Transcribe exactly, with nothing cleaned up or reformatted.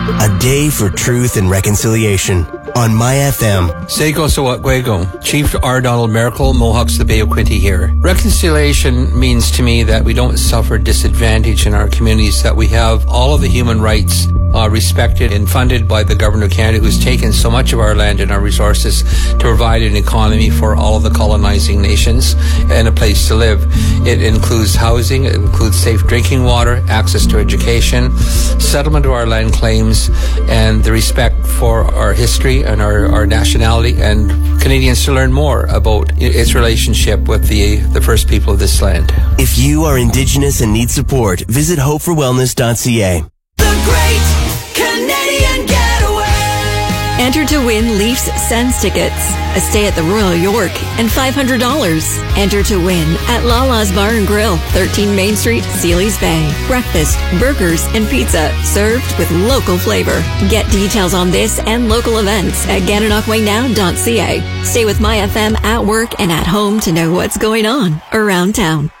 A day for truth and reconciliation on My F M. Sego Sawatwego, Chief R. Donald Merkel, Mohawks the Bay of Quinte here. Reconciliation means to me that we don't suffer disadvantage in our communities, that we have all of the human rights uh, respected and funded by the Government of Canada, who's taken so much of our land and our resources to provide an economy for all of the colonizing nations and a place to live. It includes housing, it includes safe drinking water, access to education, settlement of our land claims, and the respect for our history and our, our nationality, and Canadians to learn more about its relationship with the, the first people of this land. If you are Indigenous and need support, visit hope for wellness dot c a. The Great Canadian Getaway. Enter to win Leafs Sens tickets, a stay at the Royal York, and five hundred dollars. Enter to win at Lala's Bar and Grill, thirteen Main Street, Sealy's Bay. Breakfast, burgers, and pizza served with local flavor. Get details on this and local events at gananoque now dot c a. Stay with My F M at work and at home to know what's going on around town.